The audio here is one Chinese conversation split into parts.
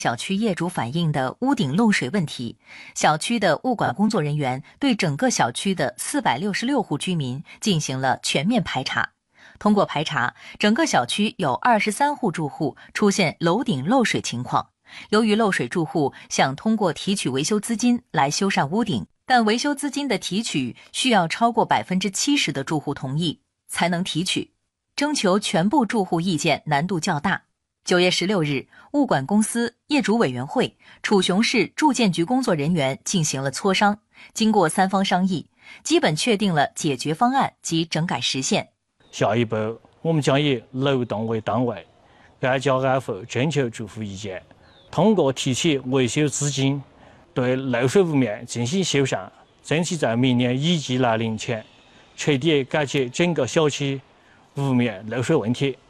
小区业主反映的屋顶漏水问题，小区的物管工作人员对整个小区的466户居民进行了全面排查。通过排查，整个小区有23户住户出现楼顶漏水情况。由于漏水住户想通过提取维修资金来修缮屋顶，但维修资金的提取需要超过70%的住户同意才能提取，征求全部住户意见难度较大。9月16日，物管公司、业主委员会、楚雄市住建局工作人员进行了磋商，经过3方商议，基本确定了解决方案及整改时限。 下一步，我们将以楼栋为单位，按家按户征求住户意见，通过提取维修资金，对漏水屋面进行修缮，争取在明年雨季来临前，彻底解决整个小区屋面漏水问题。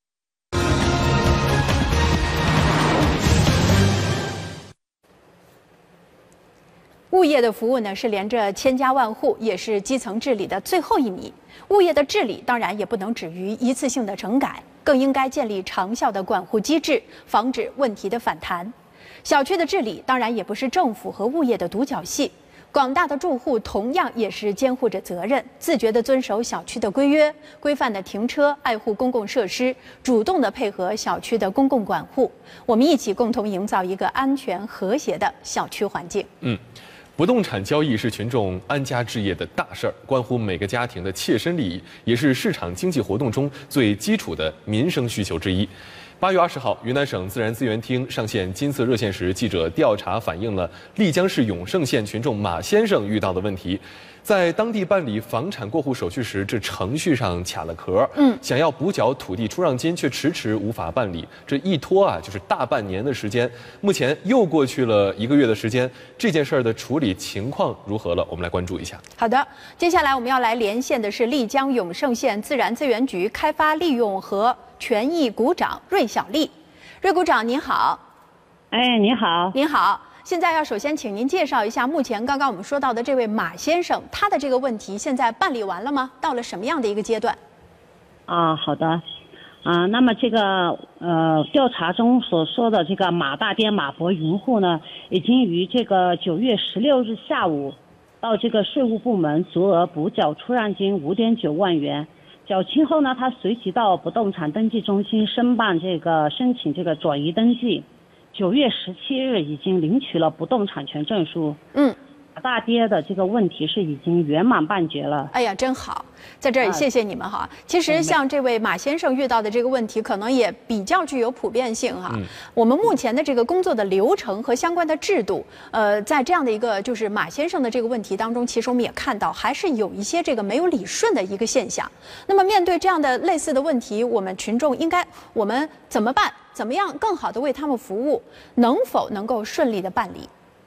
物业的服务呢，是连着千家万户，也是基层治理的最后一米。物业的治理当然也不能止于一次性的整改，更应该建立长效的管护机制，防止问题的反弹。小区的治理当然也不是政府和物业的独角戏，广大的住户同样也是肩负着责任，自觉地遵守小区的规约，规范地停车，爱护公共设施，主动地配合小区的公共管护。我们一起共同营造一个安全和谐的小区环境。 不动产交易是群众安家置业的大事儿，关乎每个家庭的切身利益，也是市场经济活动中最基础的民生需求之一。8月20号，云南省自然资源厅上线金色热线时，记者调查反映了丽江市永胜县群众马先生遇到的问题。在当地办理房产过户手续时，这程序上卡了壳，想要补缴土地出让金却迟迟无法办理，这一拖就是大半年的时间。目前又过去了1个月的时间，这件事儿的处理情况如何了？我们来关注一下。 好的，接下来我们要来连线的是丽江永胜县自然资源局开发利用和权益股长芮小丽。芮股长您好。 哎，你好。 您好。现在要首先请您介绍一下，目前刚刚我们说到的这位马先生，他的这个问题现在办理完了吗？到了什么样的一个阶段？ 好的，那么这个调查中所说的这个马大爹马伯云户呢，已经于这个9月16日下午到这个税务部门足额补缴出让金5.9万元，缴清后呢，他随即到不动产登记中心申请这个转移登记。9月17日已经领取了不动产权证书。马大爹的这个问题是已经圆满办结了。 哎呀，真好，在这儿也谢谢你们哈。其实像这位马先生遇到的这个问题，可能也比较具有普遍性哈。我们目前的这个工作的流程和相关的制度，在这样的一个就是马先生的这个问题当中，其实我们也看到还是有一些这个没有理顺的一个现象。那么面对这样的类似的问题，我们群众我们怎么办？怎么样更好的为他们服务？能否能够顺利的办理？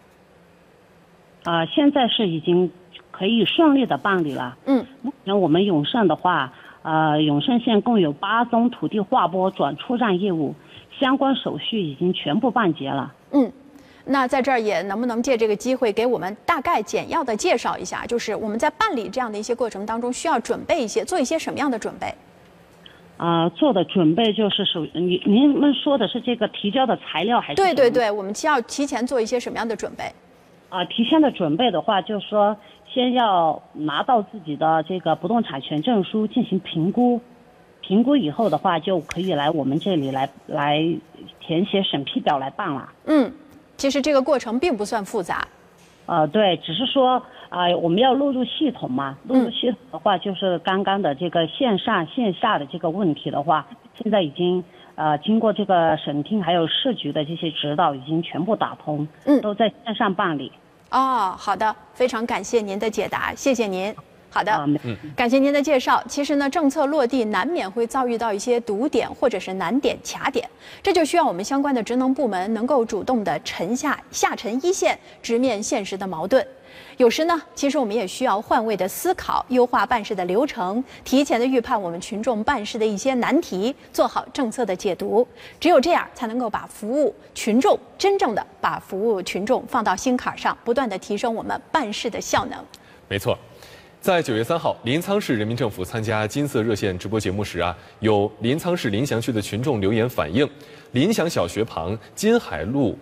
现在是已经可以顺利的办理了。目前我们永胜的话，永胜县共有8宗土地划拨转出让业务，相关手续已经全部办结了。 那在这儿也能不能借这个机会给我们大概简要的介绍一下，就是我们在办理这样的一些过程当中，需要做一些什么样的准备？ 做的准备就是您们说的是这个提交的材料还是？ 对，我们要提前做一些什么样的准备？ 提前的准备的话，就是说先要拿到自己的这个不动产权证书进行评估，评估以后的话就可以来我们这里来填写审批表来办了。 其实这个过程并不算复杂。 对，只是说我们要录入系统嘛，录入系统的话，就是刚刚的这个线上线下的这个问题的话，现在已经经过这个省厅还有市局的这些指导，已经全部打通，都在线上办理。好的，非常感谢您的解答，谢谢您。好的，感谢您的介绍。其实呢，政策落地难免会遭遇到一些堵点或者是难点、卡点，这就需要我们相关的职能部门能够主动的下沉一线，直面现实的矛盾。有时呢，其实我们也需要换位的思考，优化办事的流程，提前的预判我们群众办事的一些难题，做好政策的解读。只有这样，才能够把真正的把服务群众放到心坎上，不断的提升我们办事的效能。 没错。在9月3号，临沧市人民政府参加金色热线直播节目时有临沧市临祥区的群众留言反映，临祥小学旁金海路